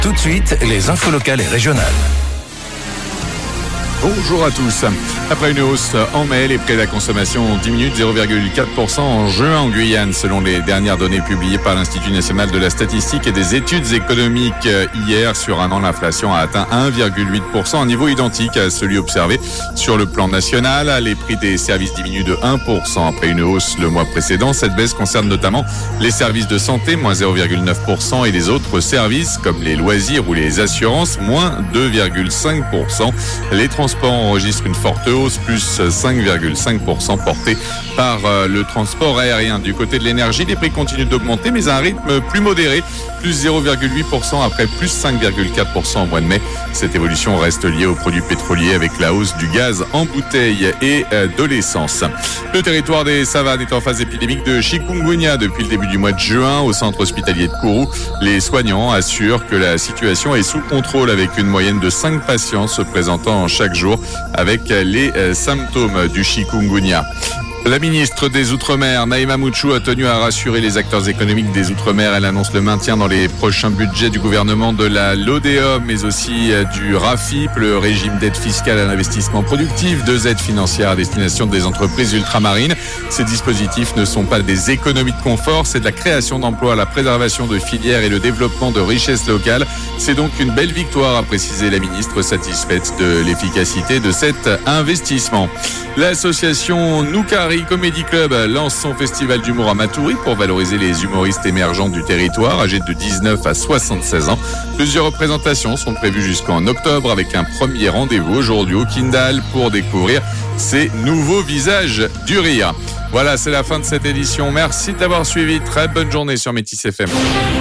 Tout de suite, les infos locales et régionales. Bonjour à tous. Après une hausse en mai, les prix de la consommation ont diminué de 0,4% en juin en Guyane, selon les dernières données publiées par l'Institut national de la statistique et des études économiques. Hier, sur un an, l'inflation a atteint 1,8%, un niveau identique à celui observé sur le plan national. Les prix des services diminuent de 1% après une hausse le mois précédent. Cette baisse concerne notamment les services de santé, moins 0,9%, et les autres services, comme les loisirs ou les assurances, moins 2,5%. Les transports enregistrent une forte hausse, plus 5,5% portée par le transport aérien. Du côté de l'énergie, les prix continuent d'augmenter, mais à un rythme plus modéré, plus 0,8% après plus 5,4% au mois de mai. Cette évolution reste liée aux produits pétroliers avec la hausse du gaz en bouteille et de l'essence. Le territoire des Savanes est en phase épidémique de chikungunya depuis le début du mois de juin. Au centre hospitalier de Kourou, les soignants assurent que la situation est sous contrôle avec une moyenne de 5 patients se présentant chaque jour avec les symptômes du chikungunya. La ministre des Outre-mer, Naïma Mouchou, a tenu à rassurer les acteurs économiques des Outre-mer. Elle annonce le maintien dans les prochains budgets du gouvernement de la LODEOM, mais aussi du RAFIP, le régime d'aide fiscale à l'investissement productif, 2 aides financières à destination des entreprises ultramarines. Ces dispositifs ne sont pas des économies de confort, c'est de la création d'emplois, la préservation de filières et le développement de richesses locales. C'est donc une belle victoire, a précisé la ministre, satisfaite de l'efficacité de cet investissement. L'association Noukari Comedy Club lance son festival d'humour à Matoury pour valoriser les humoristes émergents du territoire, âgés de 19 à 76 ans. Plusieurs représentations sont prévues jusqu'en octobre avec un premier rendez-vous aujourd'hui au Kindal pour découvrir ces nouveaux visages du rire. Voilà, c'est la fin de cette édition. Merci de l'avoir suivi. Très bonne journée sur Métis FM.